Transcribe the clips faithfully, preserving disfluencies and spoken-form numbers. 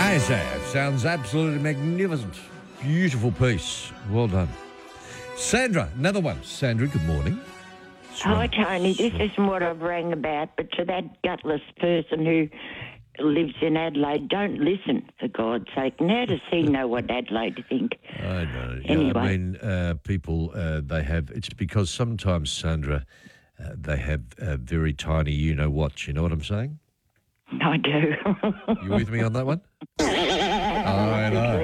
Asaph sounds absolutely magnificent. Beautiful piece. Well done. Sandra, another one. Sandra, good morning. Hi, Tony. This isn't what I've rang about, but to that gutless person who lives in Adelaide, don't listen, for God's sake. And how does he know what Adelaide think? I know. Yeah, Anyway. I mean, uh, people, uh, they have, it's because sometimes, Sandra, uh, they have uh, very tiny you-know-what. You know what I'm saying? I do. You with me on that one? I know.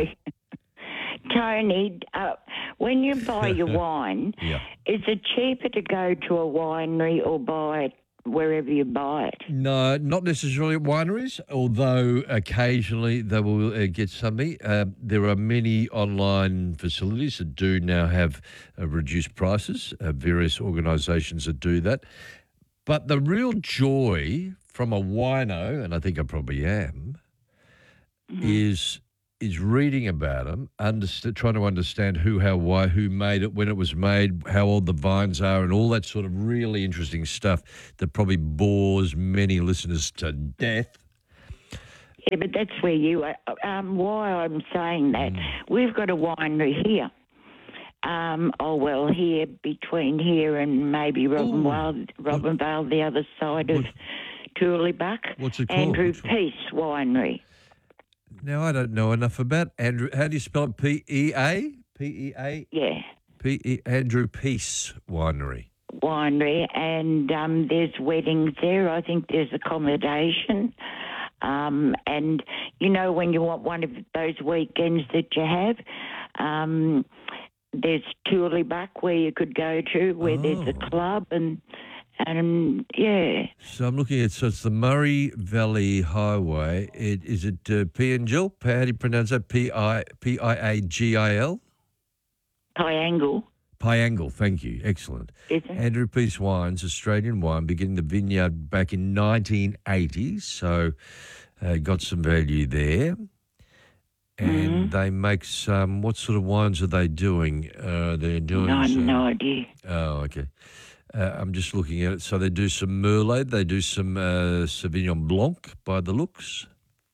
Tony, uh, when you buy your wine, Yeah. is it cheaper to go to a winery or buy it wherever you buy it? No, not necessarily at wineries, although occasionally they will uh, get something. Uh, there are many online facilities that do now have uh, reduced prices, uh, various organisations that do that. But the real joy from a wino, and I think I probably am, mm-hmm. is is reading about them, underst- trying to understand who, how, why, who made it, when it was made, how old the vines are, and all that sort of really interesting stuff that probably bores many listeners to death. Yeah, but that's where you are. Um, why I'm saying that, mm. we've got a winery here. Um, oh, well, here, between here and maybe Robinvale, Robinvale the other side of Tooleybuck. What's it called? Andrew What's Peace Winery. Now, I don't know enough about Andrew. How do you spell it? P E A? P E A? Yeah. P E Andrew Peace Winery. Winery, and um, there's weddings there. I think there's accommodation. Um, and, you know, when you want one of those weekends that you have, um, there's Tooleybuck where you could go to, where oh. there's a club and... And yeah. So I'm looking at, so it's the Murray Valley Highway. It, is it uh, Piangil? How do you pronounce that? P I P I A G I L? Piangle. Piangle, thank you. Excellent. Andrew Peace Wines, Australian wine, beginning the vineyard back in nineteen eighty. So uh, got some value there. And mm-hmm. they make some, what sort of wines are they doing? Uh, they're doing no, some, no idea. Oh, okay. Uh, I'm just looking at it. So they do some Merlot, they do some uh, Sauvignon Blanc by the looks,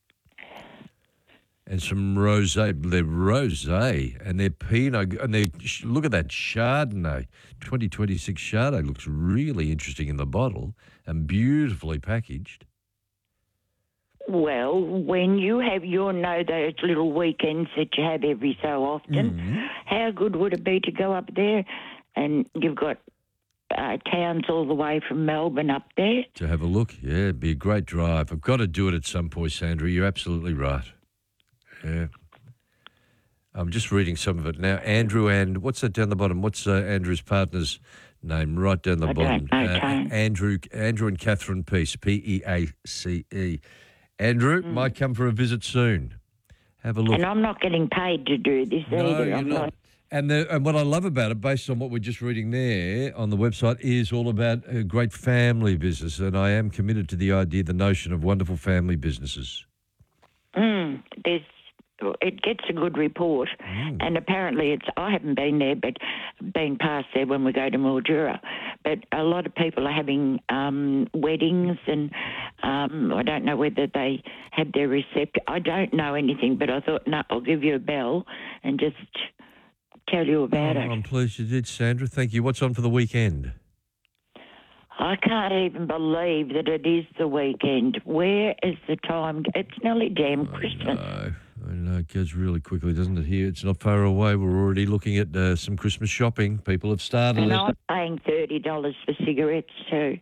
and some Rosé. They're Rosé, and they're Pinot, and they look at that Chardonnay. twenty twenty-six Chardonnay looks really interesting in the bottle and beautifully packaged. Well, when you have your know those little weekends that you have every so often, mm-hmm. how good would it be to go up there and you've got Uh, towns all the way from Melbourne up there. To have a look, yeah, it'd be a great drive. I've got to do it at some point, Sandra. You're absolutely right. Yeah. I'm just reading some of it now. Andrew and, what's that down the bottom? What's uh, Andrew's partner's name right down the I bottom? Don't know, uh, Andrew, Andrew and Catherine Peace, P E A C E. Andrew mm. might come for a visit soon. Have a look. And I'm not getting paid to do this no, either. You're I'm not. not. And, the, and what I love about it, based on what we're just reading there on the website, is all about a great family business. And I am committed to the idea, the notion of wonderful family businesses. Mm, there's, it gets a good report. Mm. And apparently it's, I haven't been there, but been past there when we go to Mildura. But a lot of people are having um, weddings and um, I don't know whether they had their reception. I don't know anything, but I thought, no, I'll give you a bell and just... tell you about oh, it. I'm pleased you did, Sandra. Thank you. What's on for the weekend? I can't even believe that it is the weekend. Where is the time? It's nearly damn Christmas. I know. I know. It goes really quickly, doesn't it, here? It's not far away. We're already looking at uh, some Christmas shopping. People have started and it. I'm paying thirty dollars for cigarettes too.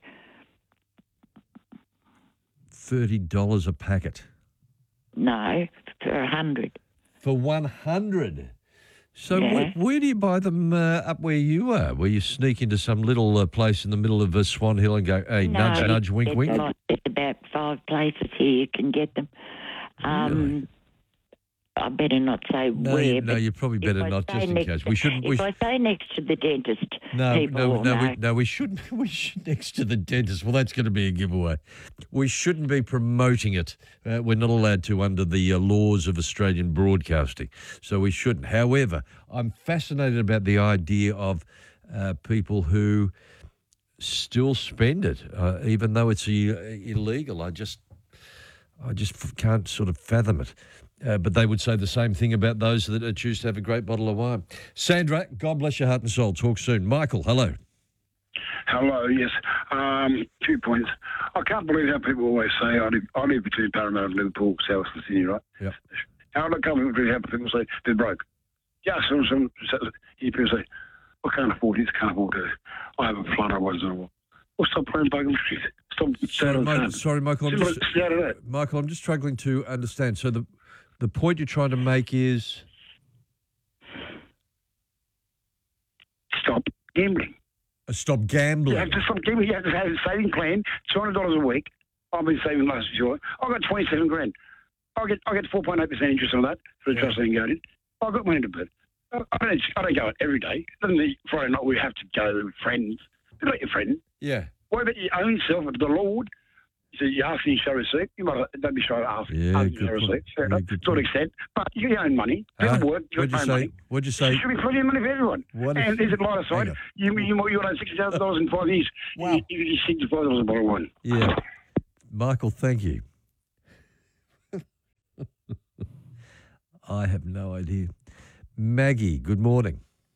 thirty dollars a packet? No, for one hundred. For one hundred? So yeah. where, where do you buy them uh, up where you are? Where you sneak into some little uh, place in the middle of uh, Swan Hill and go, hey, no, nudge, nudge, wink, wink? Not, there's about five places here you can get them. Um, really? I better not say no, where. You, no, you probably better not, just in case. We shouldn't. We if I say next to the dentist, no, people no, will no, know. we, no, we shouldn't. We should next to the dentist. Well, that's going to be a giveaway. We shouldn't be promoting it. Uh, we're not allowed to under the uh, laws of Australian broadcasting, so we shouldn't. However, I'm fascinated about the idea of uh, people who still spend it, uh, even though it's uh, illegal. I just, I just can't sort of fathom it. Uh, but they would say the same thing about those that uh, choose to have a great bottle of wine. Sandra, God bless your heart and soul. Talk soon. Michael, hello. Hello, yes. Um, two points. I can't believe how people always say, I live, I live between Parramatta and Liverpool, South of Sydney, right? Yep. How I can't believe how people say they're broke. Yeah, some, some, some people say, I can't afford this, can't afford that. I have a flood, I was on. Well, stop playing Bogan Street. Stop Sorry, Michael, sorry, Michael. I'm just, that. Michael, I'm just struggling to understand. So the the point you're trying to make is... Stop gambling. Uh, stop gambling. You have to stop gambling. You have to have a saving plan, two hundred dollars a week. I've been saving last year. I've got twenty-seven grand. I get I get four point eight percent interest on that for the Yeah. trust I go in. I've got money to put. I I don't, I don't go out every day. Doesn't mean Friday night we have to go with friends. Be like your friend. Yeah. What about your own self with the Lord? So you ask me to show receipt. You might don't be shy to ask. Yeah, ask me to good show point. receipt. Fair Yeah, enough. good To an point. extent. But you get your own money. People Huh? work. You What'd you got say? own money. What'd you There say? should be plenty of money for everyone. What if- and is it light Hang aside? on. You you you want sixty thousand dollars in five years? Wow. You, you get sixty-five dollars a bottle of wine. Yeah. Michael, thank you. I have no idea. Maggie, good morning.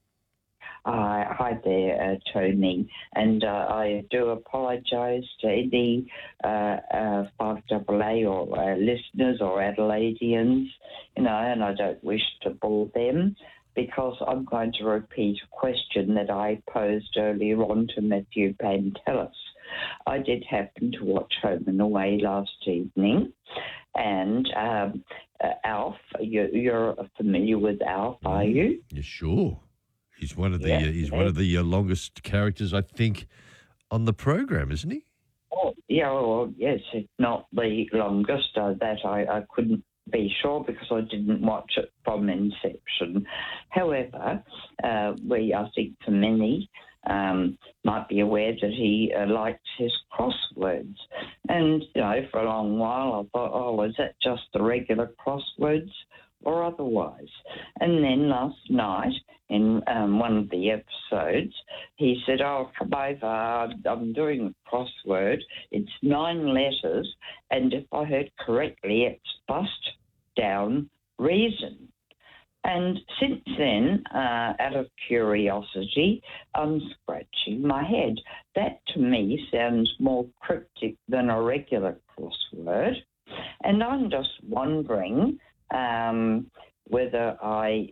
Uh, hi there, uh, Tony, and uh, I do apologise to any uh, uh, five A A or uh, listeners or Adelaideans, you know, and I don't wish to bore them because I'm going to repeat a question that I posed earlier on to Matthew Pantelis. I did happen to watch Home and Away last evening, and um, uh, Alf, you, you're familiar with Alf, are you? Yeah, sure. He's one of the Yeah, uh, he's yeah. one of the uh, longest characters, I think, on the program, isn't he? Oh, yeah, well, yes, it's not the longest. Uh, that I, I couldn't be sure because I didn't watch it from inception. However, uh, we, I think for many, um, might be aware that he uh, likes his crosswords. And, you know, for a long while I thought, oh, is that just the regular crosswords or otherwise? And then last night, in um, one of the episodes, he said, oh, come over, I'm doing a crossword. It's nine letters, and if I heard correctly, it's bust down reason. And since then, uh, out of curiosity, I'm scratching my head. That to me sounds more cryptic than a regular crossword. And I'm just wondering um, whether I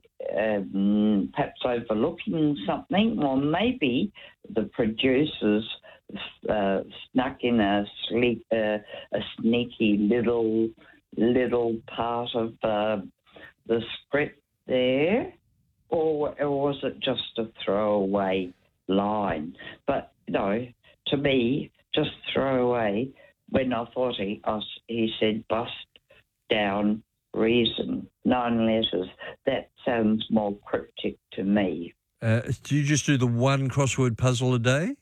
um, perhaps overlooking something, or maybe the producers uh, snuck in a, sleek, uh, a sneaky little little part of uh, the script there, or, or was it just a throwaway line? But no, to me, just throwaway. When I thought he, I, he said bust down reason, nine letters, that sounds more cryptic to me. Uh, do you just do the one crossword puzzle a day?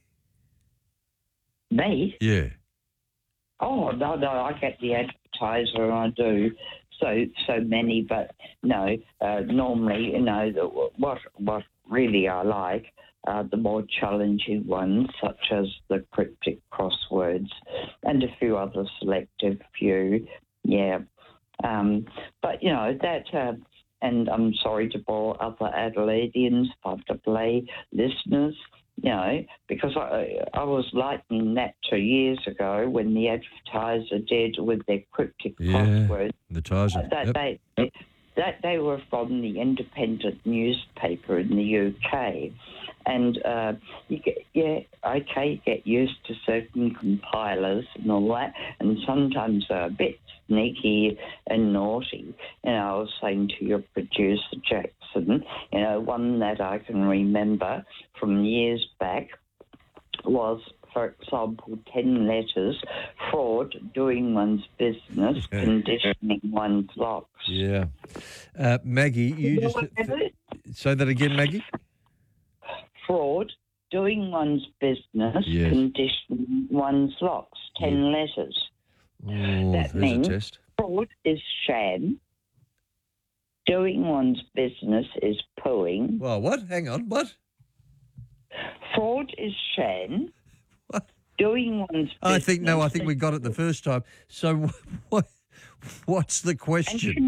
Me? Yeah. Oh, no, no, I get the advertiser and I do so so many, but no, uh, normally, you know, the, what, what really I like are the more challenging ones, such as the cryptic crosswords and a few other selective few, yeah. Um, but, you know, that, uh, and I'm sorry to bore other Adelaideans, five A A listeners, you know, because I, I was likening that to years ago when the advertiser did with their cryptic Yeah, crosswords. the Tarzan. That, Yep. they, that they were from the Independent newspaper in the U K. And, uh, you get, yeah, okay, you get used to certain compilers and all that, and sometimes they're a bit sneaky and naughty. You know, I was saying to your producer, Jackson, you know, one that I can remember from years back was, for example, ten letters, fraud, doing one's business, conditioning one's locks. Yeah. Uh, Maggie, you just... Say that again, Maggie? Fraud, doing one's business, Yes. conditioning one's locks, ten letters. Oh, That there's means- a test. Fraud is sham. Doing one's business is pooing. Well, what? Hang on, what? Fraud is sham. What? Doing one's business. I think, no, I think we got it the first time. So what? What's the And question? condi-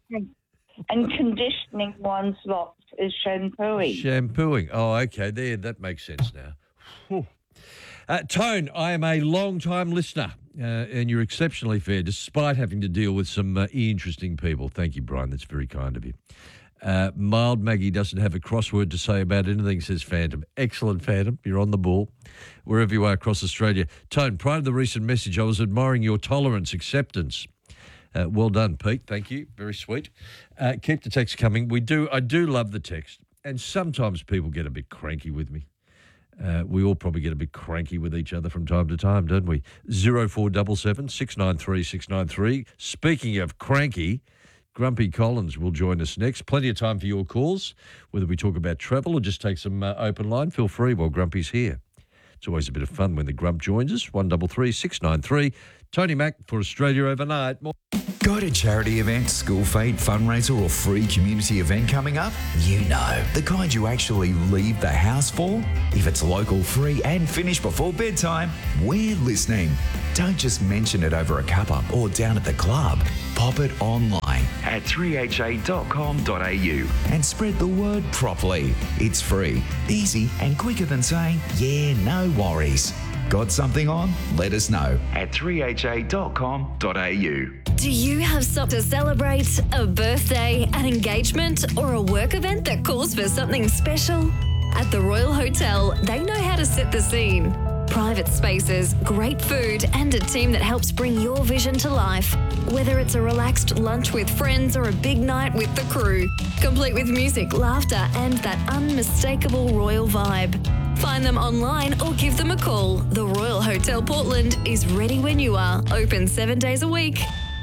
And conditioning one's locks is shampooing. Shampooing. Oh, okay. There, that makes sense now. Whew. Uh, Tone, I am a long-time listener, uh, and you're exceptionally fair, despite having to deal with some uh, interesting people. Thank you, Brian. That's very kind of you. Uh, Mild Maggie doesn't have a crossword to say about anything, says Phantom. Excellent, Phantom. You're on the ball, wherever you are across Australia. Tone, prior to the recent message, I was admiring your tolerance, acceptance. Uh, well done, Pete. Thank you. Very sweet. Uh, keep the text coming. We do. I do love the text, and sometimes people get a bit cranky with me. Uh, we all probably get a bit cranky with each other from time to time, don't we? Zero four double seven six nine three six nine three. Speaking of cranky, Grumpy Collins will join us next. Plenty of time for your calls, whether we talk about travel or just take some uh, open line. Feel free while Grumpy's here. It's always a bit of fun when the Grump joins us. One double three six nine three. Tony Mack for Australia Overnight. More- Got a charity event, school fete, fundraiser or free community event coming up? You know, the kind you actually leave the house for? If it's local, free and finished before bedtime, we're listening. Don't just mention it over a cuppa or down at the club. Pop it online at three h a dot com dot a u and spread the word properly. It's free, easy and quicker than saying, yeah, no worries. Got something on? Let us know at three h a dot com dot a u. Do you have something to celebrate? A birthday, an engagement, or a work event that calls for something special? At the Royal Hotel, they know how to set the scene. Private spaces, great food, and a team that helps bring your vision to life. Whether it's a relaxed lunch with friends or a big night with the crew, complete with music, laughter, and that unmistakable royal vibe. Find them online or give them a call. The Royal Hotel Portland is ready when you are, open seven days a week.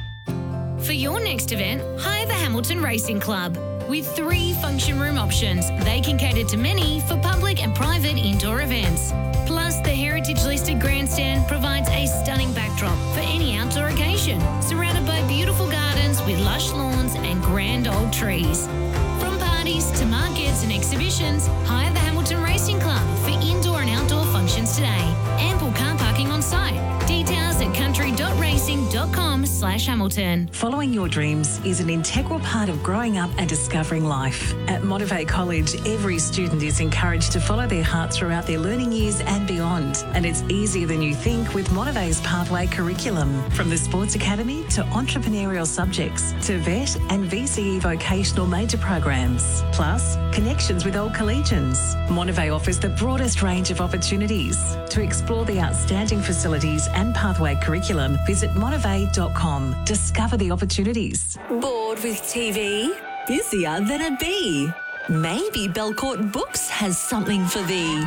For your next event, hire the Hamilton Racing Club. With three function room options, they can cater to many for public and private indoor events. Plus, the heritage-listed grandstand provides a stunning backdrop for any outdoor occasion, surrounded by beautiful gardens with lush lawns and grand old trees. From parties to markets and exhibitions, hire the Hamilton Racing Club for indoor and outdoor functions today. Ample car parking on site. Details at country dot racing dot com slash Hamilton. Following your dreams is an integral part of growing up and discovering life. At Motivate College, every student is encouraged to follow their heart throughout their learning years and beyond. And it's easier than you think with Motivate's pathway curriculum. From the sports academy to entrepreneurial subjects to vet and V C E vocational major programs. Plus, connections with old collegians. Motivate offers the broadest range of opportunities. To explore the outstanding facilities and pathway curriculum, visit motivate dot com. Discover the opportunities. Bored with T V? Busier than a bee? Maybe Belcourt Books has something for thee.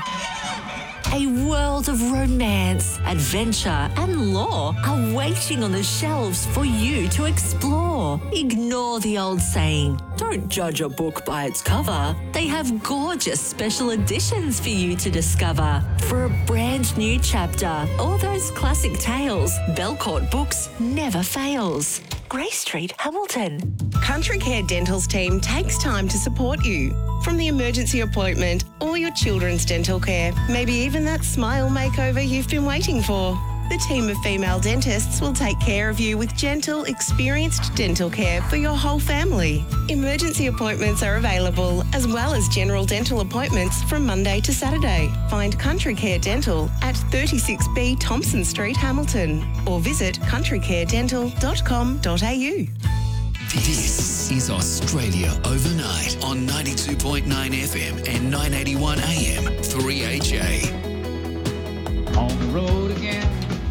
A world of romance, adventure and lore are waiting on the shelves for you to explore. Ignore the old saying, don't judge a book by its cover. They have gorgeous special editions for you to discover. For a brand new chapter or those classic tales, Belcourt Books never fails. Grey Street, Hamilton. Country Care Dental's team takes time to support you. From the emergency appointment or your children's dental care, maybe even that smile makeover you've been waiting for. The team of female dentists will take care of you with gentle, experienced dental care for your whole family. Emergency appointments are available, as well as general dental appointments from Monday to Saturday. Find Country Care Dental at thirty-six B Thompson Street, Hamilton, or visit country care dental dot com dot a u. This is Australia Overnight on ninety-two point nine F M and nine eighty-one A M three H A. On the road again.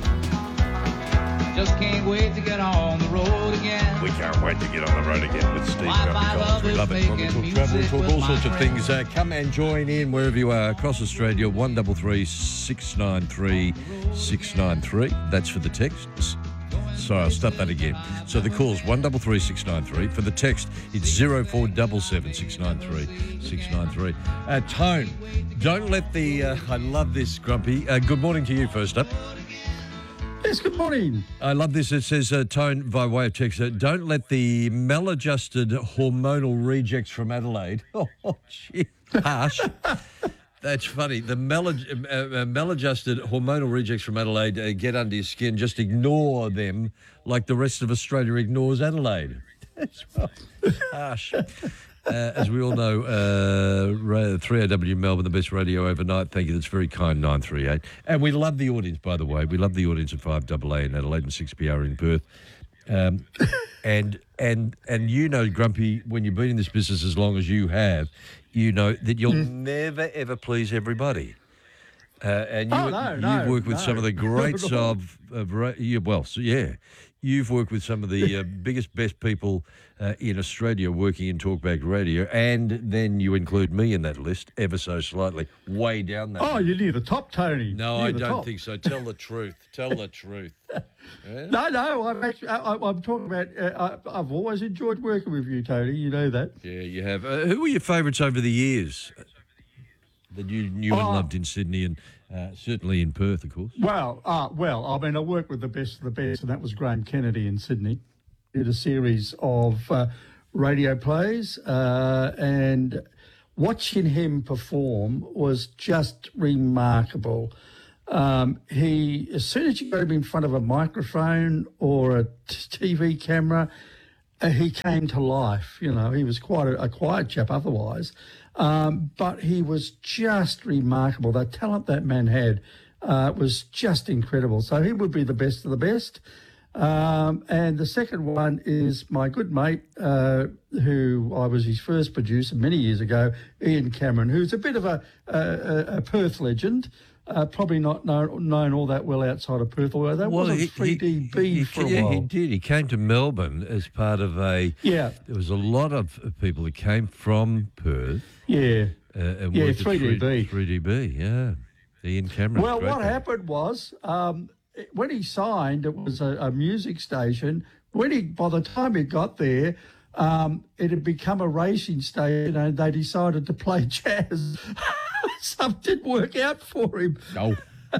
Just can't wait to get on the road again. We can't wait to get on the road again with Steve Grumpy Collins. We love it when we talk travel, talk all sorts of things. Uh, come and join in wherever you are across Australia. One double three six nine three six nine three. That's for the texts. Sorry, I'll start that again. So the call's one double three six nine three. For the text, it's zero four double seven six nine three six nine three. Uh, Tone, don't let the. Uh, I love this, Grumpy. Uh, good morning to you. First up. Yes, good morning. I love this. It says, uh, Tone, by way of text, uh, don't let the maladjusted hormonal rejects from Adelaide. Oh, oh gee, harsh. That's funny. The mal- uh, uh, maladjusted hormonal rejects from Adelaide uh, get under your skin. Just ignore them like the rest of Australia ignores Adelaide. That's right. Harsh. Uh, as we all know, uh, three A W Melbourne, the best radio overnight. Thank you. That's very kind, nine three eight. And we love the audience, by the way. We love the audience at five A A in Adelaide and six P R in Perth. Um, and and and you know, Grumpy, when you've been in this business as long as you have, you know that you'll mm. never, ever please everybody. Uh, and you, oh, no, you've no, worked with no. some of the greats of, of yeah, well, so yeah, you've worked with some of the uh, biggest, best people uh, in Australia working in Talkback Radio, and then you include me in that list ever so slightly, way down that. Oh, list. you're near the top, Tony. No, near I the don't top. think so. Tell the truth. Tell the truth. Yeah? No, no, I'm actually, I, I'm talking about, uh, I, I've always enjoyed working with you, Tony. You know that. Yeah, you have. Uh, who were your favourites over the years that you knew and Oh. loved in Sydney and uh, certainly in Perth, of course? Well, uh, well, I mean, I worked with the best of the best, and that was Graham Kennedy in Sydney. Did a series of uh, radio plays, uh, and watching him perform was just remarkable. Um, he, as soon as you got him in front of a microphone or a t- TV camera, uh, he came to life. You know, he was quite a, a quiet chap otherwise. Um, but he was just remarkable. The talent that man had uh, was just incredible. So he would be the best of the best. Um, and the second one is my good mate, uh, who I was his first producer many years ago, Ian Cameron, who's a bit of a, a, a Perth legend. Uh, probably not known, known all that well outside of Perth, although that Well, wasn't he- three D B he- he- for a yeah, while. he did. He came to Melbourne as part of a. Yeah. There was a lot of people that came from Perth. Yeah. Uh, and Yeah, worked at three D B. three D B, yeah. Ian Cameron. Well, great what guy. happened was um, when he signed, it was a, a music station. When he, by the time he got there, um, it had become a racing station, and they decided to play jazz. Something didn't work out for him. No.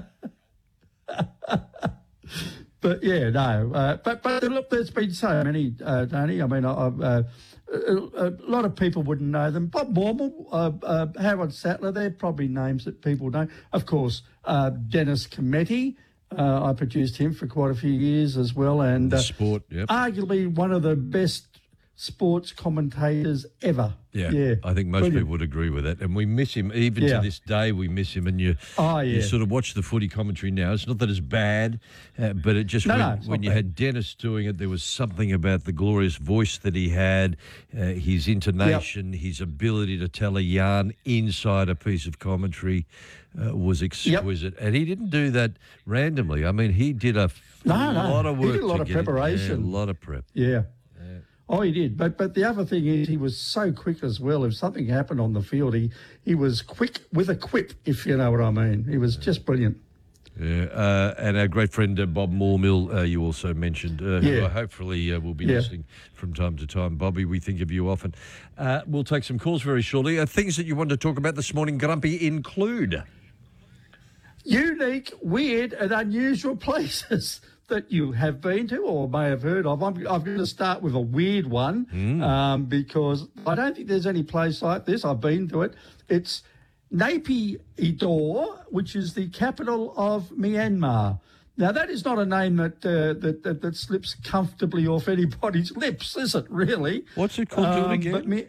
But yeah, no. Uh, but but look, there's been so many, uh, Tony. I mean, I, I've, uh, a, a lot of people wouldn't know them. Bob Mormel, uh, uh, Howard Sattler, they're probably names that people know. Of course, uh, Dennis Cometti. Uh, I produced him for quite a few years as well, and The uh, sport, yep. arguably one of the best sports commentators ever. Yeah, yeah. I think most Brilliant. people would agree with that. And we miss him, even Yeah. to this day, we miss him. And you, Oh, you yeah. sort of watch the footy commentary now. It's not that it's bad, uh, but it just, No, when, no, it's when not you bad. had Dennis doing it, there was something about the glorious voice that he had, uh, his intonation, his ability to tell a yarn inside a piece of commentary uh, was exquisite. And he didn't do that randomly. I mean, he did a f- No, no. lot of He work. did a lot to of get it- preparation. yeah, a lot of prep. Yeah. Oh, he did. But but the other thing is he was so quick as well. If something happened on the field, he, he was quick with a quip, if you know what I mean. He was just brilliant. Yeah, uh, and our great friend uh, Bob Moormill, uh, you also mentioned, uh, who Yeah. I hopefully uh, will be Yeah. listening from time to time. Bobby, we think of you often. Uh, we'll take some calls very shortly. Uh, things that you want to talk about this morning, Grumpy, include... Unique, weird, and unusual places that you have been to or may have heard of. I'm, I'm going to start with a weird one um, because I don't think there's any place like this. I've been to it. It's Naypyidaw, which is the capital of Myanmar. Now, that is not a name that uh, that, that that slips comfortably off anybody's lips, is it, really? What's it called? Do it Um, again. But me-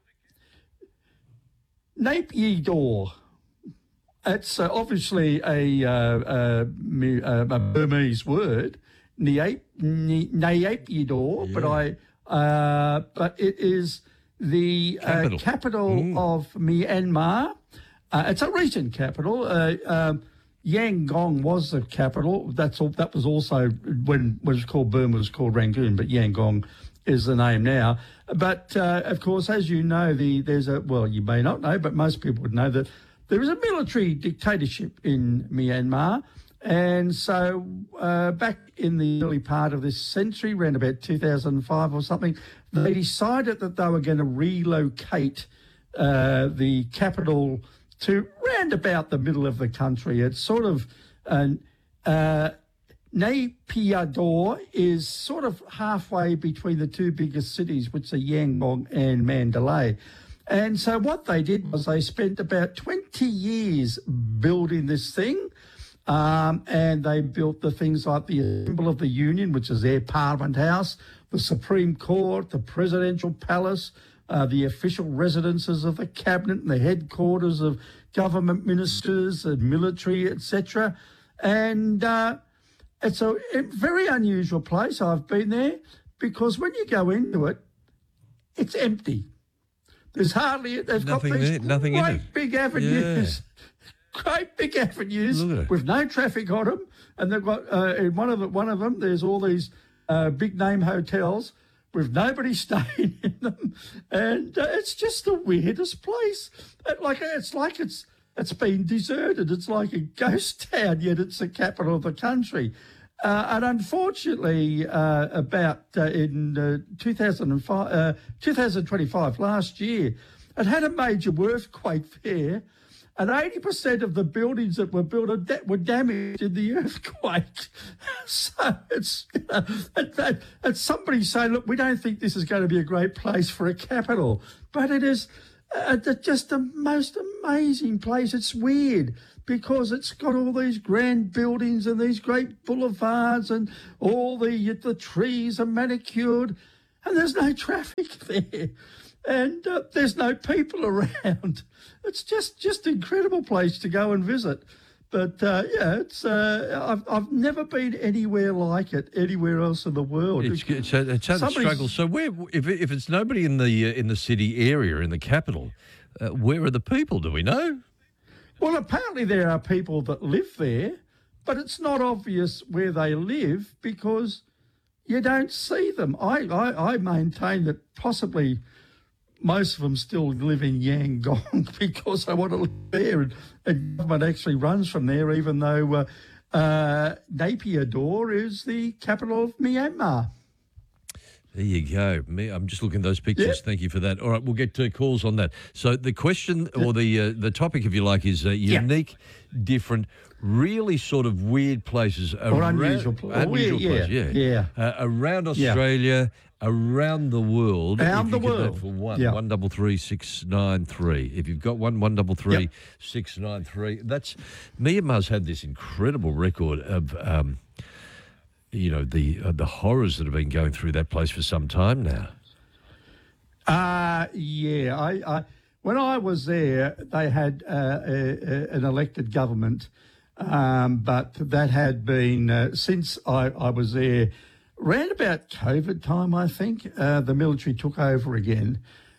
Naypyidaw. It's uh, obviously a, uh, uh, me- uh, a Burmese word, Naypyidaw, but I, uh, but it is the Capital. uh, capital of Myanmar. Uh, it's a recent capital. Uh, um, Yangon was the capital. That's all. That was also when what was called Burma was called Rangoon, but Yangon is the name now. But uh, of course, as you know, the there's a well, you may not know, but most people would know that there is a military dictatorship in Myanmar. And so uh, back in the early part of this century, around about two thousand five or something, they decided that they were going to relocate uh, the capital to round about the middle of the country. It's sort of, uh, uh, Naypyidaw is sort of halfway between the two biggest cities, which are Yangon and Mandalay. And so what they did was they spent about twenty years building this thing. Um, and they built the things like the Symbol of the Union, which is their Parliament House, the Supreme Court, the Presidential Palace, uh, the official residences of the Cabinet and the headquarters of government ministers and military, et cetera. And uh, it's a, a very unusual place. I've been there because when you go into it, it's empty. There's hardly, they've Nothing got these there, nothing in great it. big avenues, great big avenues Look at it. with no traffic on them. And they've got, uh, in one of, the, one of them, there's all these uh, big name hotels with nobody staying in them. And uh, it's just the weirdest place. It, like It's like it's it's been deserted. It's like a ghost town, yet it's the capital of the country. Uh, and unfortunately, uh, about uh, in uh, two thousand five, uh, twenty twenty-five, last year, it had a major earthquake there, and eighty percent of the buildings that were built were damaged in the earthquake. So it's, you know, and, and, and somebody saying, look, we don't think this is going to be a great place for a capital, but it is uh, just the most amazing place. It's weird, because it's got all these grand buildings and these great boulevards and all the the trees are manicured, and there's no traffic there, and uh, there's no people around. It's just just an incredible place to go and visit. But uh, yeah, it's uh, I've I've never been anywhere like it anywhere else in the world. It's it's a, it's a struggle. So where if if it's nobody in the uh, in the city area in the capital, uh, where are the people? Do we know? Well, apparently there are people that live there, but it's not obvious where they live because you don't see them. I, I, I maintain that possibly most of them still live in Yangon because they want to live there, and, and government actually runs from there, even though uh, uh, Naypyidaw is the capital of Myanmar. There you go. Me, I'm just looking at those pictures. Yep. Thank you for that. All right, we'll get to calls on that. So the question or the uh, the topic, if you like, is uh, unique, different, really sort of weird places. Or around, unusual pla- unusual yeah, places, yeah. Uh, around Australia, around the world. Around if the you get that world. for one, Yeah. one double three six nine three. If you've got one, one double three six nine three. That's Myanmar's had this incredible record of. Um, You know, the uh, the horrors that have been going through that place for some time now. Uh, yeah. I, I when I was there, they had uh, a, a, an elected government, um, but that had been, uh, since I, I was there, around about COVID time, I think, uh, the military took over again.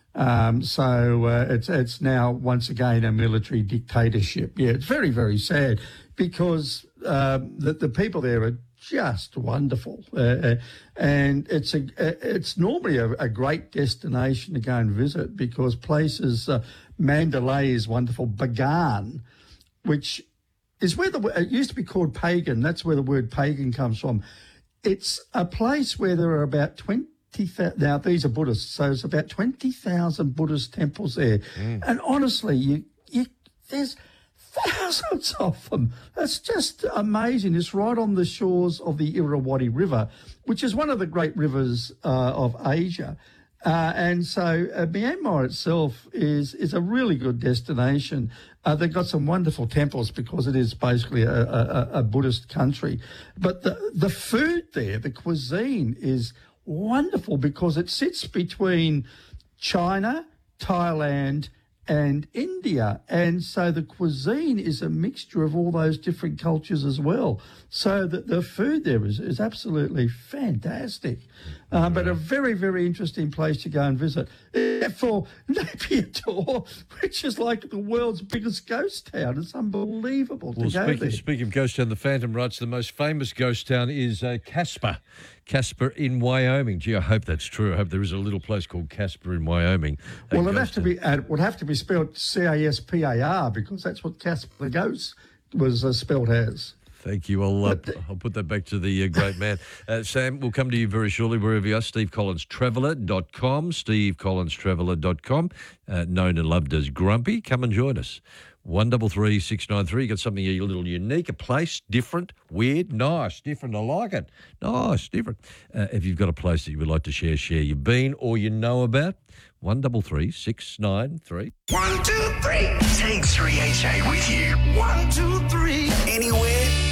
Um, so uh, it's it's now once again a military dictatorship. Yeah, it's very, very sad because um, the, the people there are just wonderful, uh, and it's a it's normally a, a great destination to go and visit because places. Uh, Mandalay is wonderful. Bagan, which is where the it used to be called pagan. That's where the word pagan comes from. It's a place where there are about twenty. Now these are Buddhists, so it's about twenty thousand Buddhist temples there, mm. and honestly, you you there's. thousands of them. It's just amazing. It's right on the shores of the Irrawaddy River, which is one of the great rivers uh, of Asia. Uh, and so uh, Myanmar itself is is a really good destination. Uh, they've got some wonderful temples because it is basically a, a, a Buddhist country. But the, the food there, the cuisine is wonderful because it sits between China, Thailand, and India, and so the cuisine is a mixture of all those different cultures as well. So the, the food there is, is absolutely fantastic, uh, but a very, very interesting place to go and visit. Except for Naypyidaw, which is like the world's biggest ghost town. It's unbelievable Well, to go speaking, there. speaking of ghost town, the Phantom writes the most famous ghost town is uh, Casper. Casper in Wyoming. Gee, I hope that's true. I hope there is a little place called Casper in Wyoming. Well, it'd have to be uh, would have to be spelled C A S P A R because that's what Casper the Ghost was uh, spelled as. Thank you. I'll uh, I'll put that back to the uh, great man. Uh, Sam, we'll come to you very shortly wherever you are. steve collins traveller dot com, steve collins traveller dot com, uh, known and loved as Grumpy. Come and join us. one double three six nine three. You got something a little unique, a place, different, weird, nice, different. I like it. Nice, different. Uh, if you've got a place that you would like to share, share you've been or you know about, one double three six nine three. One, two, three. Take three H A with you. One, two, three. Anywhere,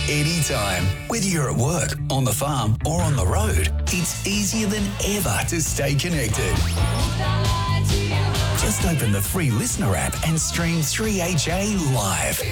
anytime. Whether you're at work, on the farm, or on the road, it's easier than ever to stay connected. Just open the free Listener app and stream three H A live.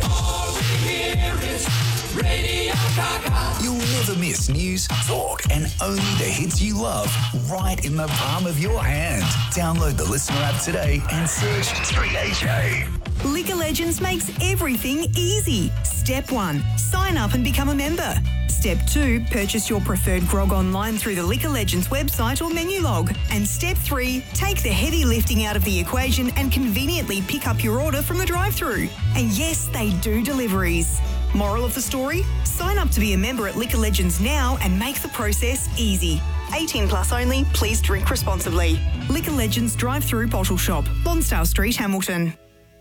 You'll never miss news, talk, and only the hits you love right in the palm of your hand. Download the Listener app today and search three H A. Liquor Legends makes everything easy. Step one, sign up and become a member. Step two, purchase your preferred grog online through the Liquor Legends website or menu log. And step three, take the heavy lifting out of the equation and conveniently pick up your order from the drive-thru. And yes, they do deliveries. Moral of the story? Sign up to be a member at Liquor Legends now and make the process easy. eighteen plus only, please drink responsibly. Liquor Legends drive-thru bottle shop, Lonsdale Street, Hamilton.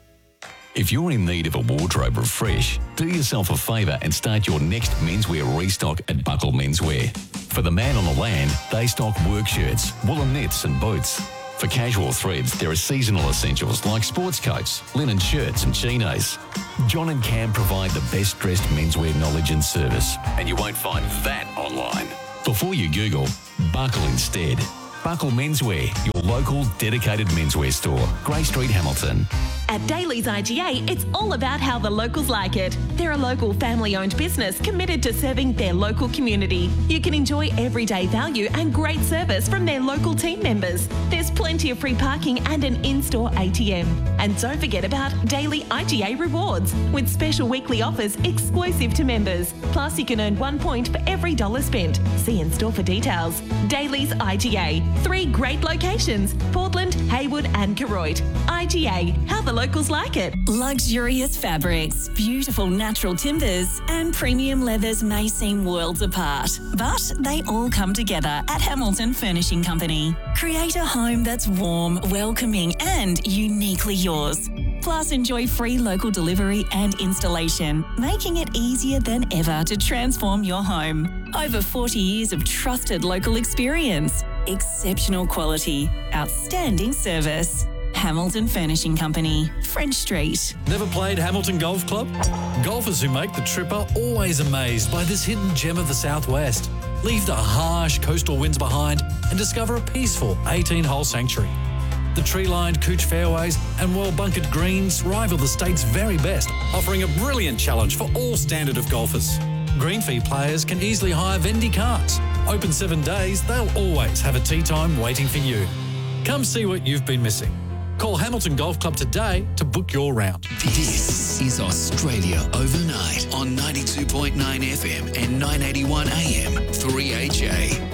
If you're in need of a wardrobe refresh, do yourself a favour and start your next menswear restock at Buckle Menswear. For the man on the land, they stock work shirts, woolen knits and boots. For casual threads, there are seasonal essentials like sports coats, linen shirts and chinos. John and Cam provide the best dressed menswear knowledge and service, and you won't find that online. Before you Google, buckle instead. Buckle Menswear, your local dedicated menswear store, Grey Street, Hamilton. At Daly's I G A, it's all about how the locals like it. They're a local family-owned business committed to serving their local community. You can enjoy everyday value and great service from their local team members. There's plenty of free parking and an in-store A T M. And don't forget about Daily I G A Rewards, with special weekly offers exclusive to members. Plus, you can earn one point for every dollar spent. See in-store for details. Daly's I G A. Three great locations: Portland, Haywood and Koroit. I G A, how the locals like it. Luxurious fabrics, beautiful natural timbers and premium leathers may seem worlds apart, but they all come together at Hamilton Furnishing Company. Create a home that's warm, welcoming and uniquely yours. Plus, enjoy free local delivery and installation, making it easier than ever to transform your home. Over forty years of trusted local experience, exceptional quality, outstanding service. Hamilton Furnishing Company, French Street. Never played Hamilton Golf Club? Golfers who make the trip are always amazed by this hidden gem of the southwest. Leave the harsh coastal winds behind and discover a peaceful eighteen-hole sanctuary. The tree-lined Cooch fairways and well-bunkered greens rival the state's very best, offering a brilliant challenge for all standard of golfers. Green fee players can easily hire Vendy carts. Open seven days, they'll always have a tee time waiting for you. Come see what you've been missing. Call Hamilton Golf Club today to book your round. This is Australia Overnight on ninety-two point nine F M and nine eighty-one A M, three H A.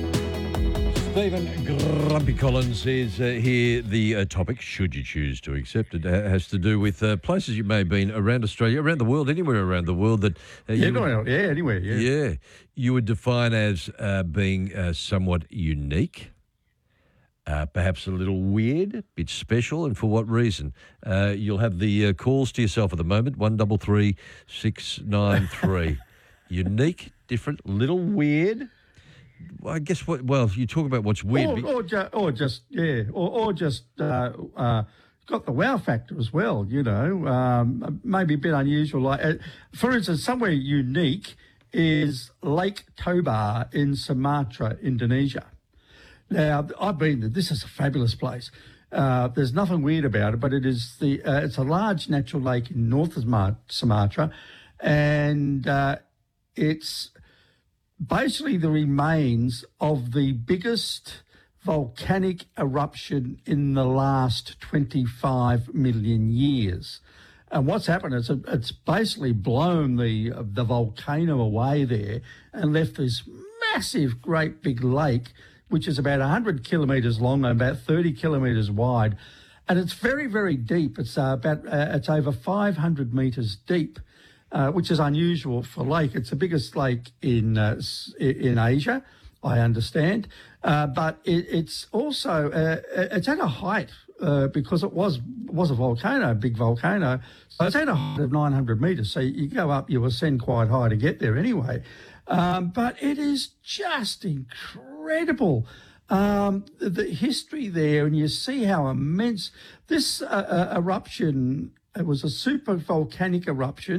Stephen Grumpy Collins is uh, here. The uh, topic, should you choose to accept it, uh, has to do with uh, places you may have been around Australia, around the world, anywhere around the world that uh, yeah, you no, would, yeah, anywhere, yeah, yeah, you would define as uh, being uh, somewhat unique. Uh, perhaps a little weird, a bit special, and for what reason? Uh, you'll have the uh, calls to yourself at the moment, one double three six nine three. Unique, different, little weird. Well, I guess what? Well, you talk about what's weird, or, or, ju- or just yeah, or, or just uh, uh, got the wow factor as well. You know, um, maybe a bit unusual. Like, uh, for instance, somewhere unique is Lake Toba in Sumatra, Indonesia. Now, I've been there. This is a fabulous place. Uh, there's nothing weird about it, but it is the uh, it's a large natural lake in north of Sumatra, and uh, it's basically the remains of the biggest volcanic eruption in the last twenty-five million years. And what's happened is it's basically blown the the volcano away there and left this massive, great big lake, which is about one hundred kilometres long and about thirty kilometres wide. And it's very, very deep. It's uh, about uh, it's over five hundred metres deep, uh, which is unusual for a lake. It's the biggest lake in uh, in Asia, I understand. Uh, but it, it's also, uh, it's at a height uh, because it was was a volcano, a big volcano. So it's at a height of nine hundred metres. So you go up, you ascend quite high to get there anyway. Um, but it is just incredible, um, the history there, and you see how immense this uh, uh, eruption. It was a super volcanic eruption,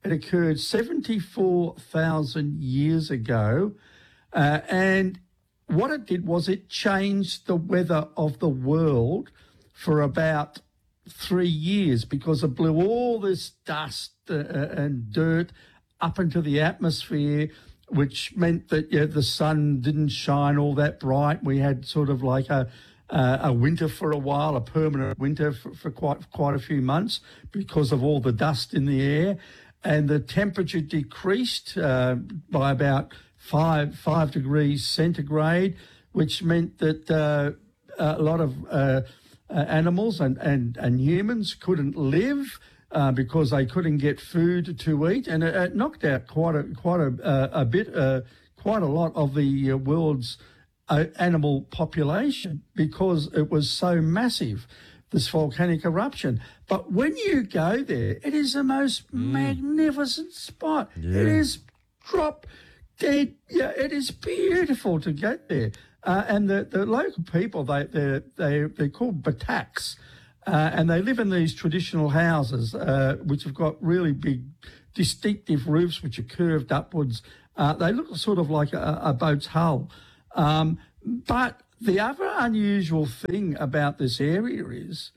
It occurred seventy-four thousand years ago. Uh, and what it did was it changed the weather of the world for about three years because it blew all this dust uh, and dirt up into the atmosphere, which meant that yeah, the sun didn't shine all that bright. We had sort of like a uh, a winter for a while, a permanent winter for, for quite quite a few months because of all the dust in the air, and the temperature decreased uh, by about five five degrees centigrade, which meant that uh, a lot of uh, uh, animals and, and, and humans couldn't live uh, because they couldn't get food to eat, and it, it knocked out quite a quite a, uh, a bit, uh, quite a lot of the uh, world's uh, animal population because it was so massive, this volcanic eruption. But when you go there, it is the most mm. magnificent spot. Yeah. It is drop dead. Yeah, it is beautiful to get there. Uh, and the, the local people, they, they're, they, they're called Bataks, uh, and they live in these traditional houses, uh, which have got really big, distinctive roofs, which are curved upwards. Uh, they look sort of like a, a boat's hull. Um, but the other unusual thing about this area is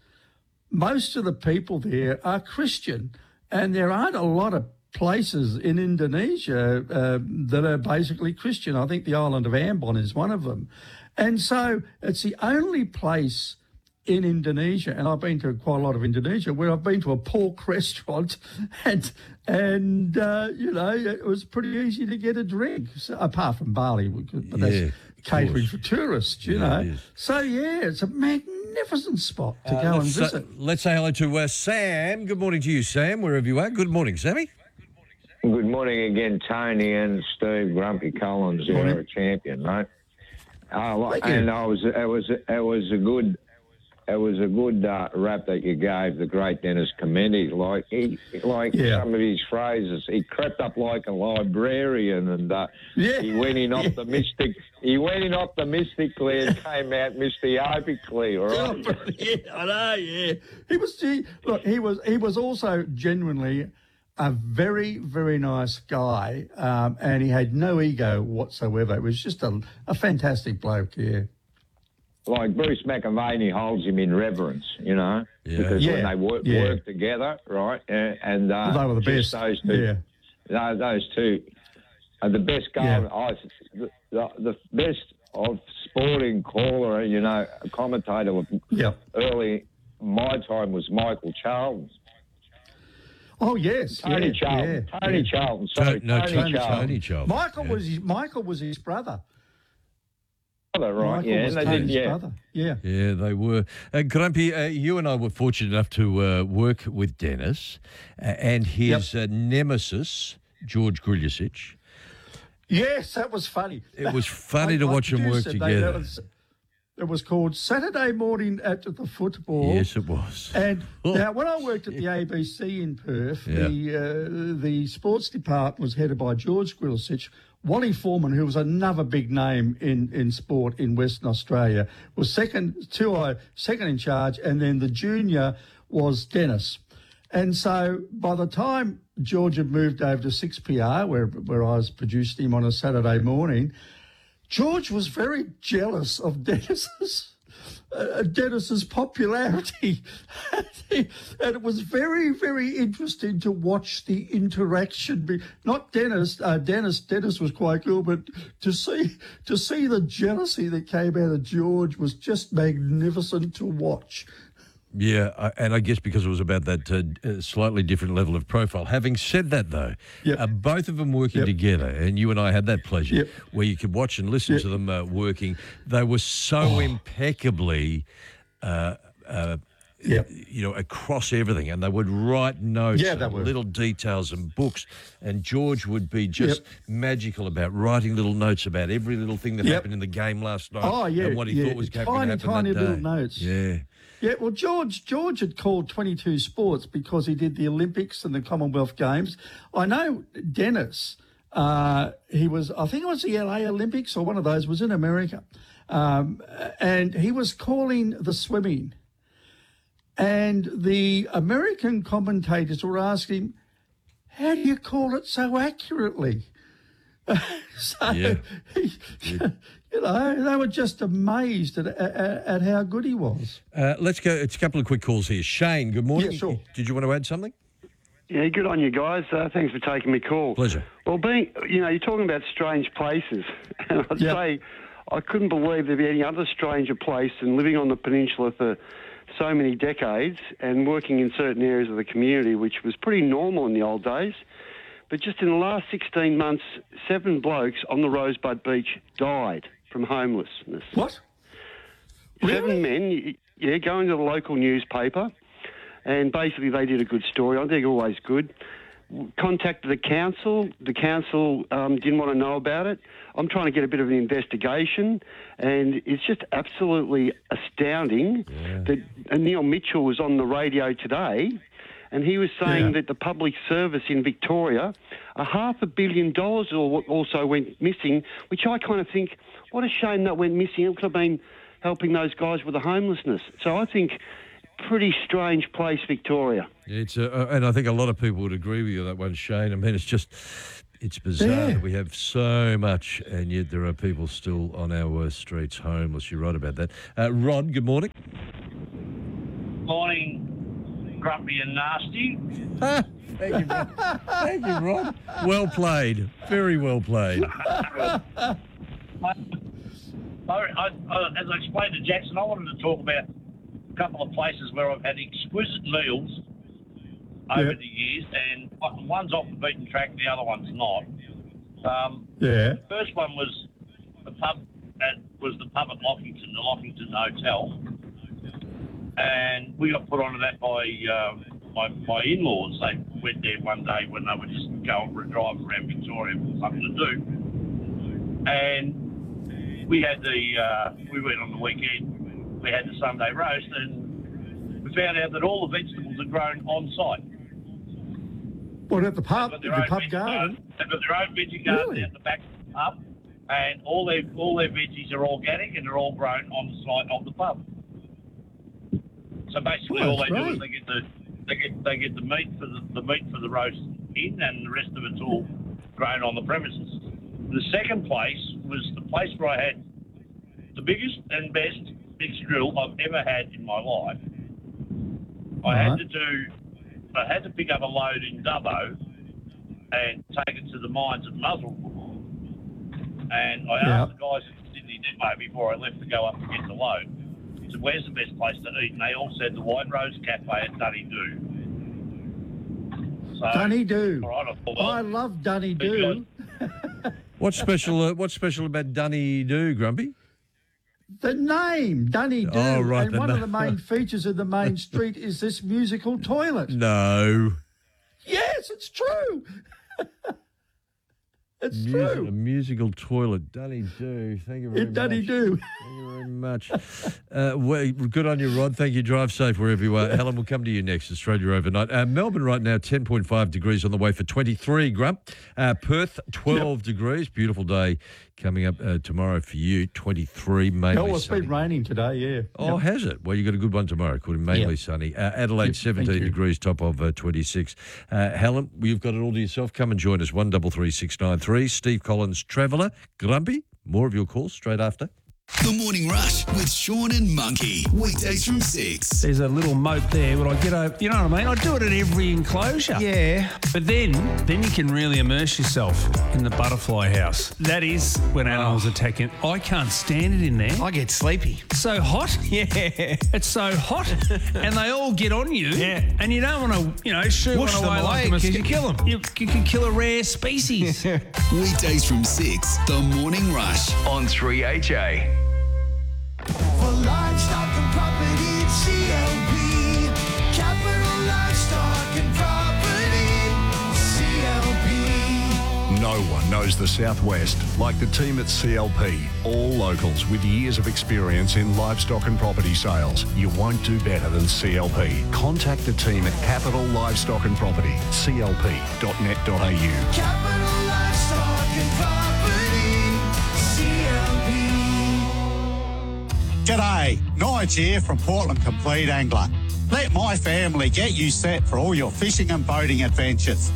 most of the people there are Christian, and there aren't a lot of places in Indonesia uh, that are basically Christian. I think the island of Ambon is one of them. And so it's the only place in Indonesia, and I've been to quite a lot of Indonesia, where I've been to a pork restaurant and, and uh, you know, it was pretty easy to get a drink, so, apart from Bali, but that's Yeah, catering for tourists, you Yeah, it know. is. So, yeah, it's a magnificent spot to Uh, go and let's, uh, visit. let's say hello to uh, Sam. Good morning to you, Sam, wherever you are. Good morning, Sammy. Good morning again, Tony and Steve Grumpy Collins. You're Morning. a champion, mate. Uh, like- Thank you. and I was, it was, it was a good, it was a good uh, rap that you gave the great Dennis Cometti. Like he, like Yeah. some of his phrases, he crept up like a librarian, and uh, Yeah. he went in optimistic. He went in optimistically and came out mystiopically. All right. Yeah, I know. Yeah, he was. He, look, he was. He was also genuinely a very, very nice guy, um, and he had no ego whatsoever. It was just a, a fantastic bloke. Yeah. Like Bruce McAvaney holds him in reverence, you know, Yeah. because Yeah, when they work, yeah. work together, right, and, and uh, They were the just best, Those two, yeah. tho- those two are the best guy. Yeah. I, the, the, the best of sporting caller, you know, commentator of Yep. early my time was Michael Charlton. Oh yes, Tony yeah, Charlton. yeah, Tony yeah. Charlton. Sorry, no, Tony, Tony- Charlton. Tony Charlton. Michael was his, Michael was his brother. Brother, right? Michael yeah, was and they Tony's did. Yeah. brother. Yeah. Yeah, they were. Uh, Grumpy, uh, you and I were fortunate enough to uh, work with Dennis uh, and his uh, nemesis, George Gruljicic. Yes, that was funny. It was funny to I- I watch them work produced it. They- together. that was- It was called Saturday Morning at the Football. Yes, it was. And now, when I worked at the A B C in Perth, Yeah. the uh, the sports department was headed by George Gruljicic. Wally Foreman, who was another big name in, in sport in Western Australia, was second to I second in charge, and then the junior was Dennis. And so by the time George had moved over to six P R, where where I was producing him on a Saturday morning, George was very jealous of Dennis's uh, Dennis's popularity, and it was very, very interesting to watch the interaction. Be not Dennis, uh, Dennis, Dennis was quite cool, but to see to see the jealousy that came out of George was just magnificent to watch. Yeah, I- and I guess because it was about that uh, uh, slightly different level of profile. Having said that, though, uh, both of them working Yep. together, and you and I had that pleasure, Yep. where you could watch and listen Yep. to them uh, working. They were so impeccably, uh, uh, you know, across everything, and they would write notes, Yeah, they and were. little details and books, and George would be just Yep. magical about writing little notes about every little thing that Yep. happened in the game last night Oh, yeah, and what he yeah. thought was going to Tiny, happen tiny that little day. notes. Yeah. Yeah, well, George George had called twenty-two sports because he did the Olympics and the Commonwealth Games. I know Dennis, uh, he was, I think it was the L A Olympics or one of those, was in America. Um, and he was calling the swimming. And the American commentators were asking him, how do you call it so accurately? so, Yeah. you know, they were just amazed at, at, at how good he was. Uh, let's go. It's a couple of quick calls here. Shane, good morning. Yeah, sure. Did you want to add something? Yeah, good on you guys. Uh, thanks for taking me call. Pleasure. Well, being, you know, you're talking about strange places. And I'd Yep. say I couldn't believe there'd be any other stranger place than living on the peninsula for so many decades and working in certain areas of the community, which was pretty normal in the old days. But just in the last sixteen months, seven blokes on the Rosebud Beach died from homelessness. What? Seven men, y- yeah, going to the local newspaper, and basically they did a good story. I think always good. Contacted the council. The council um, didn't want to know about it. I'm trying to get a bit of an investigation, and it's just absolutely astounding that uh, Neil Mitchell was on the radio today, and he was saying Yeah. that the public service in Victoria, a half a billion dollars al- also went missing, which I kind of think, what a shame that went missing. It could have been helping those guys with the homelessness. So I think pretty strange place, Victoria. It's uh, and I think a lot of people would agree with you on that one, Shane. I mean, it's just, it's bizarre Yeah. that we have so much, and yet there are people still on our uh, streets homeless. You're right about that. Uh, Rod, good morning. Morning, grumpy and nasty. Thank you, Rod. Thank you, Rod. Well played. Very well played. I, I, I, as I explained to Jackson, I wanted to talk about a couple of places where I've had exquisite meals over Yeah. the years, and one's off the beaten track, the other one's not. Um, Yeah. The first one was the pub at was the pub at Lockington, the Lockington Hotel, and we got put onto that by um, my my in-laws. They went there one day when they were just going for a drive around Victoria for something to do, and we had the uh, we went on the weekend. We had the Sunday roast, and we found out that all the vegetables are grown on site. What, at the pub? They've The got their own pub veggie garden? They've got their own veggie garden Really? out the back of the pub, and all their all their veggies are organic and they're all grown on the site of the pub. So basically, Oh, all they that's do is great. they get the they get they get the meat for the, the meat for the roast in, and the rest of it's all grown on the premises. The second place was the place where I had the biggest and best mixed grill I've ever had in my life. I had Right. to do. I had to pick up a load in Dubbo and take it to the mines at Muzzle. And I Yeah. asked the guys at Sydney Depot before I left to go up and get the load, I said, where's the best place to eat? And they all said the White Rose Cafe at Dunny Doo. So, Dunny Doo. all right, I thought, well, I love Dunny Doo. What's special? Uh, what's special about Dunny Doo, Grumpy? The name, Dunny Doo. Oh, right, and the one of na- the main features of the main street is this musical toilet. No. Yes, it's true. it's Musi- true. A musical toilet, Dunny Doo. Thank you very In Dunny much. Doo. Thank you very much. Uh, well, good on you, Rod. Thank you. Drive safe wherever you are. Helen, we'll come to you next. Australia overnight. Uh, Melbourne right now, ten point five degrees on the way for twenty-three, Grump. Uh, Perth, twelve degrees. Beautiful day coming up uh, tomorrow for you. twenty-three, mainly Oh, it's sunny. been raining today, yeah. Oh, Yep. has it? Well, you got a good one tomorrow, could mainly Yep. sunny. Uh, Adelaide, Yep, thank seventeen you. degrees, top of uh, twenty-six. Uh, Helen, you've got it all to yourself. Come and join us, one double three six nine three. Steve Collins, Traveller, Grumpy. More of your calls straight after. The Morning Rush with Sean and Monkey. Weekdays from six. There's a little moat there, but I get over, you know what I mean? I do it at every enclosure. Yeah. But then, then you can really immerse yourself in the butterfly house. That is when animals attack it. I can't stand it in there. I get sleepy. So hot. Yeah. It's so hot. And they all get on you. Yeah. And you don't want to, you know, shoot Wash one them away away like a 'cause mosquito. you kill 'em. You, you can kill a rare species. Weekdays from six. The Morning Rush on three H A. For livestock and property, it's C L P. Capital Livestock and Property, C L P. No one knows the Southwest like the team at C L P. All locals with years of experience in livestock and property sales. You won't do better than C L P. Contact the team at Capital Livestock and Property, c l p dot net dot a u. Capital Livestock and Property, C L P. G'day, Nige here from Portland Complete Angler. Let my family get you set for all your fishing and boating adventures.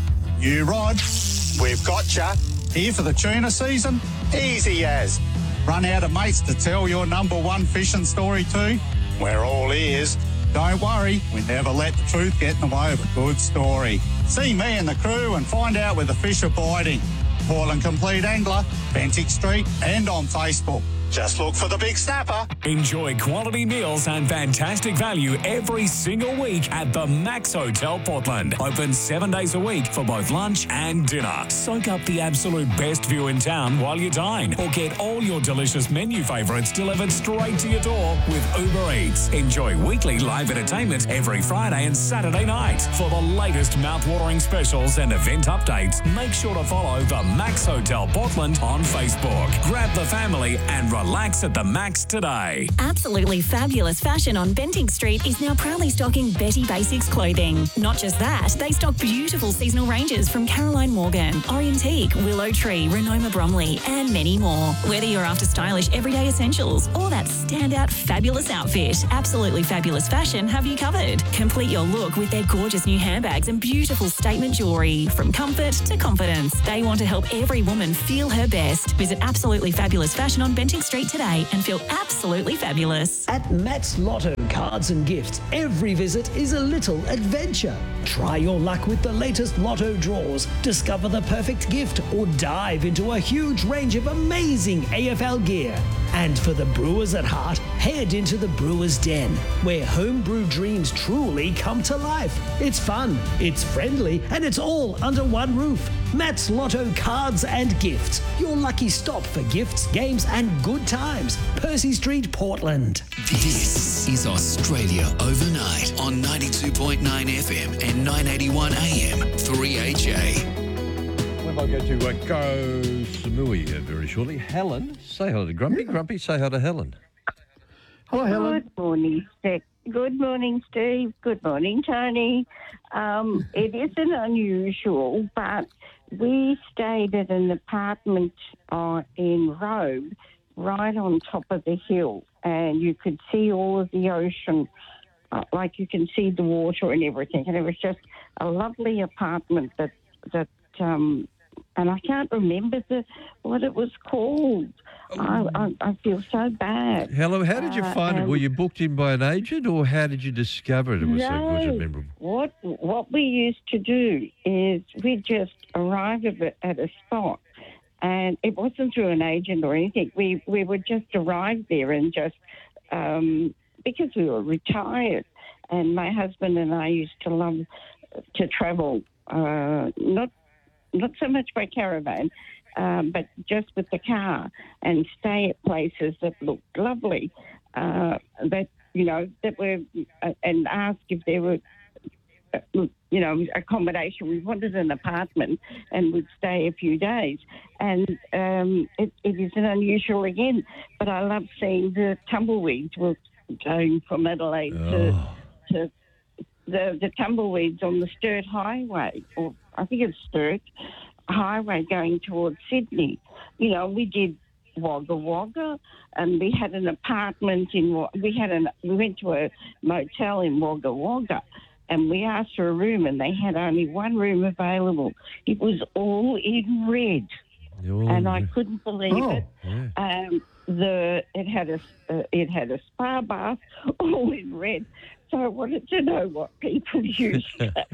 You Rod, we've got ya. Here for the tuna season? Easy as. Run out of mates to tell your number one fishing story to? We're all ears. Don't worry, we never let the truth get in the way of a good story. See me and the crew and find out where the fish are biting. Portland Complete Angler, Bentinck Street and on Facebook. Just look for the Big Snapper. Enjoy quality meals and fantastic value every single week at the Max Hotel Portland. Open seven days a week for both lunch and dinner. Soak up the absolute best view in town while you dine, or get all your delicious menu favourites delivered straight to your door with Uber Eats. Enjoy weekly live entertainment every Friday and Saturday night. For the latest mouth-watering specials and event updates, make sure to follow the Max Hotel Portland on Facebook. Grab the family and relax at the Max today. Absolutely fabulous fashion on Bentinck Street is now proudly stocking Betty Basics clothing. Not just that, they stock beautiful seasonal ranges from Caroline Morgan, Orientique, Willow Tree, Renoma Bromley, and many more. Whether you're after stylish everyday essentials or that standout fabulous outfit, Absolutely Fabulous Fashion have you covered. Complete your look with their gorgeous new handbags and beautiful statement jewellery. From comfort to confidence, they want to help every woman feel her best. Visit Absolutely Fabulous Fashion on Bentinck Street today and feel absolutely fabulous. At Matt's Lotto Cards and Gifts, every visit is a little adventure. Try your luck with the latest Lotto draws, discover the perfect gift, or dive into a huge range of amazing A F L gear. And for the brewers at heart, head into the Brewers Den, where homebrew dreams truly come to life. It's fun, it's friendly, and it's all under one roof. Matt's Lotto Cards and Gifts, your lucky stop for gifts, games, and good times. Percy Street, Portland. This is Australia Overnight on ninety-two point nine F M and nine eighty-one A M, three H A. We might go to uh, Go Samui uh, very shortly. Helen, say hello to Grumpy. Grumpy, say hello to Helen. Hello, Helen. Good morning, Steve. Good morning, Steve. Good morning, Tony. Um, it isn't unusual, but we stayed at an apartment uh, in Robe, right on top of the hill, and you could see all of the ocean, uh, like you can see the water and everything. And it was just a lovely apartment that that. Um, and I can't remember the what it was called. I, I, I feel so bad. Hello, how did you Uh, find it? um, Were you booked in by an agent, or how did you discover it? It was so good and No. memorable. What what we used to do is we just arrive at a, at a spot, and it wasn't through an agent or anything. We we would just arrive there and just um, because we were retired, and my husband and I used to love to travel, uh, not not so much by caravan, um, but just with the car, and stay at places that looked lovely, uh, that, you know, that were, uh, and ask if there were, uh, you know, accommodation. We wanted an apartment and would stay a few days. And um, it, it isn't unusual again, but I love seeing the tumbleweeds were going from Adelaide to, to the, the tumbleweeds on the Sturt Highway, or I think it's Sturt Highway going towards Sydney. You know, we did Wagga Wagga, and we had an apartment in, Wa- we had an, we went to a motel in Wagga Wagga, and we asked for a room, and they had only one room available. It was all in red, and I couldn't believe Oh, it. Um, the it had a uh, it had a spa bath, all in red. So I wanted to know what people used.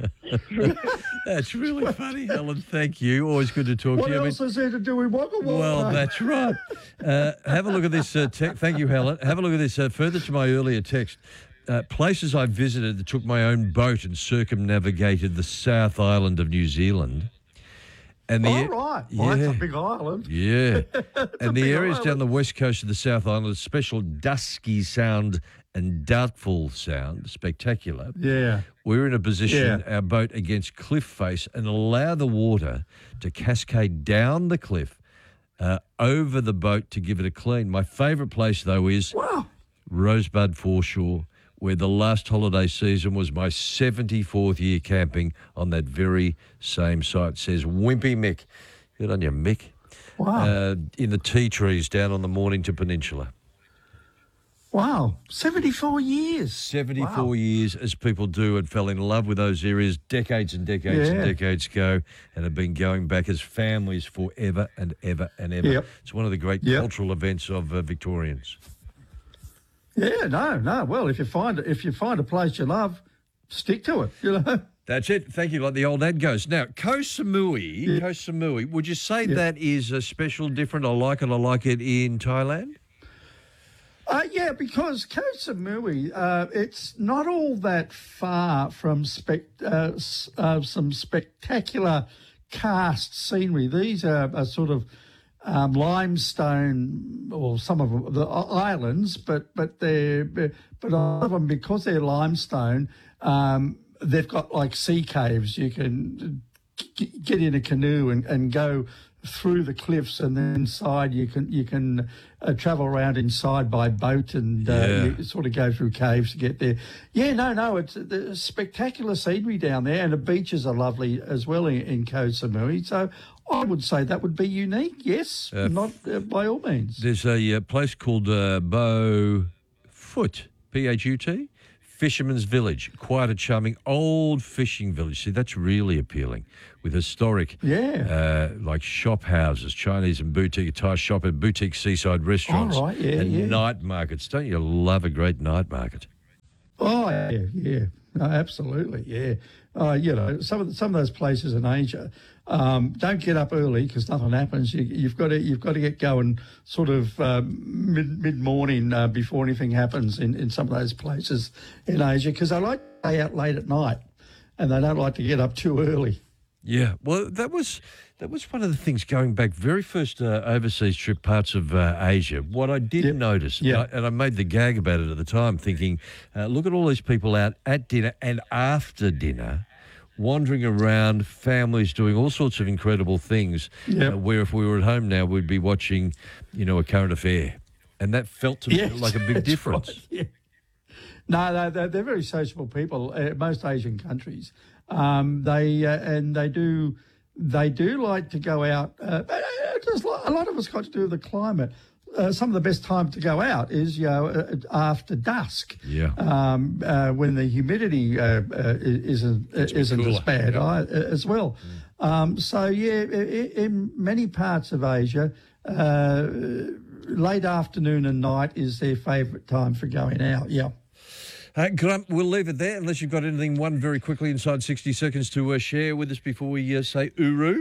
That's really funny, Helen. Thank you. Always good to talk What to you. I else mean- is there to do with Wagga Wagga? Well, that's right. Uh, have a look at this. Uh, te- thank you, Helen. Have a look at this. Uh, further to my earlier text, uh, places I visited that took my own boat and circumnavigated the South Island of New Zealand. And the All right. Well, that's a big island. Yeah. and the big areas down island. the west coast of the South Island are special dusky sound and doubtful sound, spectacular. Yeah. We're in a position, Yeah. our boat against cliff face, and allow the water to cascade down the cliff uh, over the boat to give it a clean. My favourite place, though, is Rosebud Foreshore, where the last holiday season was my seventy-fourth year camping on that very same site. It says Wimpy Mick. Good on you, Mick. Wow. Uh, in the tea trees down on the Mornington Peninsula. Wow, seventy-four years. seventy-four Wow. years as people do and fell in love with those areas decades and decades and Yeah. decades ago and have been going back as families forever and ever and ever. Yep. It's one of the great Yep. cultural events of uh, Victorians. Yeah, no, no. Well, if you find if you find a place you love, stick to it. You know. That's it. Thank you, like the old ad goes. Now, Koh Samui, Koh Samui, would you say that is a special, different, I like it, I like it in Thailand? Uh, yeah, because Koh Samui, uh, it's not all that far from spec, uh, s- uh, some spectacular karst scenery. These are, are sort of um, limestone, or some of them, the islands, but but they're but a lot of them, because they're limestone, um, they've got like sea caves. You can g- get in a canoe and, and go through the cliffs, and then inside you can you can uh, travel around inside by boat, and uh, Yeah. you sort of go through caves to get there. Yeah, no, no, it's a spectacular scenery down there, and the beaches are lovely as well in, in Koh Samui. So I would say that would be unique. Yes, Uh, not uh, by all means. There's a uh, place called uh, Beau Foot, P H U T, Fisherman's Village. Quite a charming old fishing village. See, that's really appealing, with historic, Yeah. uh, like shop houses, Chinese and boutique, Thai shop and boutique seaside restaurants, All right, yeah, and yeah. night markets. Don't you love a great night market? Oh yeah, yeah, no, absolutely, yeah. Uh, you know, some of the, some of those places in Asia, um, don't get up early because nothing happens. You, you've got to you've got to get going sort of um, mid mid morning uh, before anything happens in, in some of those places in Asia, because they like to stay out late at night, and they don't like to get up too early. Yeah, well, that was that was one of the things going back very first uh, overseas trip, parts of uh, Asia. What I did notice, Yeah. and, I, and I made the gag about it at the time, thinking, uh, look at all these people out at dinner and after dinner, wandering around, families doing all sorts of incredible things. Yep. Uh, where if we were at home now, we'd be watching, you know, a current affair, and that felt to me Yes, like a big that's difference. right, yeah. No, no, they're, they're very sociable people. Uh, most Asian countries, um, they uh, and they do they do like to go out. Uh, but, uh, just li- a lot of it's got to do with the climate. Uh, some of the best time to go out is, you know, uh, after dusk. Yeah. Um, uh, when the humidity uh, uh, isn't uh, isn't as cooler. bad Yeah. I, as well. Um, so yeah, i- i- in many parts of Asia, uh, late afternoon and night is their favourite time for going out. Yeah. Uh, Grump, we'll leave it there unless you've got anything, one very quickly inside sixty seconds to uh, share with us before we uh, say Uru.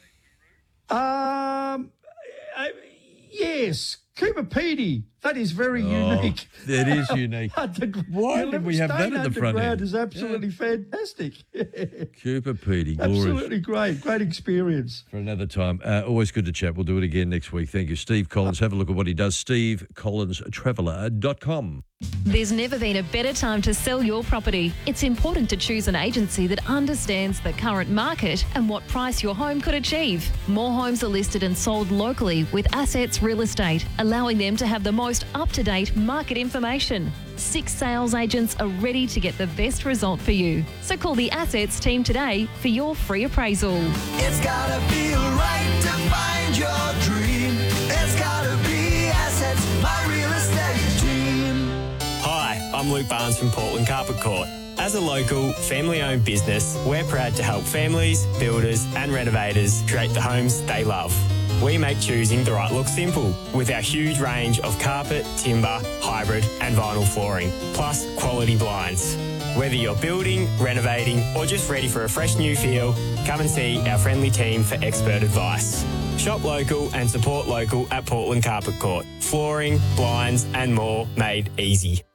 Um, uh, yes, Cooper Pedy. That is very Oh, unique. it is unique. Underg- Why you did know, we have that staying at the front underground end? is absolutely fantastic. Cooper Pedy, glorious. Absolutely great. Great experience. For another time. Uh, always good to chat. We'll do it again next week. Thank you, Steve Collins. Have a look at what he does. steve collins traveller dot com. There's never been a better time to sell your property. It's important to choose an agency that understands the current market and what price your home could achieve. More homes are listed and sold locally with Assets Real Estate, allowing them to have the most up-to-date market information. Six sales agents are ready to get the best result for you. So call the Assets team today for your free appraisal. It's gotta feel right to find your dream. It's gotta be Assets, my real estate team. Hi, I'm Luke Barnes from Portland Carpet Court. As a local, family-owned business, we're proud to help families, builders and renovators create the homes they love. We make choosing the right look simple with our huge range of carpet, timber, hybrid and vinyl flooring, plus quality blinds. Whether you're building, renovating or just ready for a fresh new feel, come and see our friendly team for expert advice. Shop local and support local at Portland Carpet Court. Flooring, blinds and more made easy.